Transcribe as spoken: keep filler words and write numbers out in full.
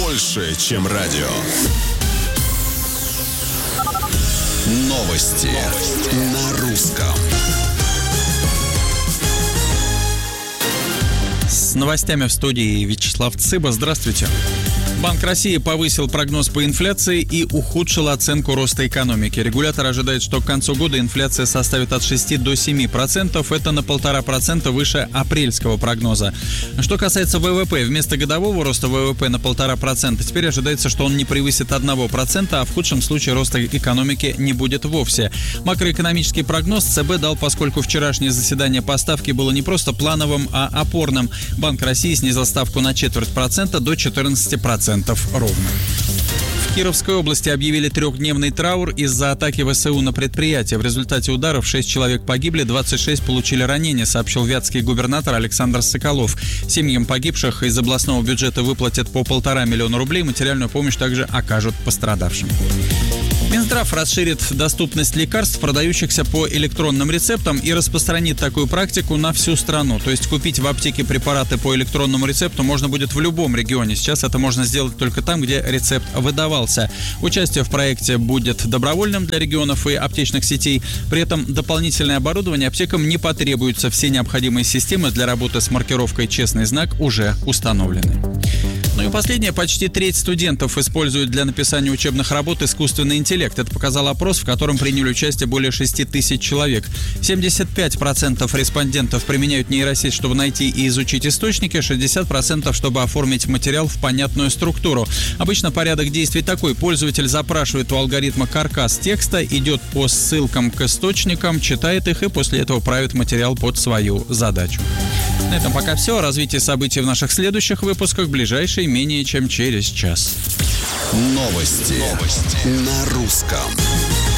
больше, чем радио. Новости, Новости. На русском. С новостями в студии Вячеслав Цыба. Здравствуйте. Банк России повысил прогноз по инфляции и ухудшил оценку роста экономики. Регулятор ожидает, что к концу года инфляция составит от шести до семи процентов. Это на полтора процента выше апрельского прогноза. Что касается ВВП, вместо годового роста ВВП на полтора процента теперь ожидается, что он не превысит одного процента, а в худшем случае роста экономики не будет вовсе. Макроэкономический прогноз ЦБ дал, поскольку вчерашнее заседание по ставке было не просто плановым, а опорным. Банк России снизил ставку на четверть процента до четырнадцати процентов ровно. В Кировской области объявили трехдневный траур из-за атаки ВСУ на предприятие. В результате ударов шесть человек погибли, двадцать шесть получили ранения, сообщил вятский губернатор Александр Соколов. Семьям погибших из областного бюджета выплатят по полтора миллиона рублей. Материальную помощь также окажут пострадавшим. Минздрав расширит доступность лекарств, продающихся по электронным рецептам, и распространит такую практику на всю страну. То есть купить в аптеке препараты по электронному рецепту можно будет в любом регионе. Сейчас это можно сделать только там, где рецепт выдавался. Участие в проекте будет добровольным для регионов и аптечных сетей. При этом дополнительное оборудование аптекам не потребуется. Все необходимые системы для работы с маркировкой «Честный знак» уже установлены. Ну и последнее. Почти треть студентов используют для написания учебных работ искусственный интеллект. Это показал опрос, в котором приняли участие более шести тысяч человек. семьдесят пять процентов респондентов применяют нейросеть, чтобы найти и изучить источники, шестьдесят процентов, чтобы оформить материал в понятную структуру. Обычно порядок действий такой. Пользователь запрашивает у алгоритма каркас текста, идет по ссылкам к источникам, читает их и после этого правит материал под свою задачу. На этом пока все. О развитии событий в наших следующих выпусках в ближайшие менее чем через час. Новости, Новости. На русском.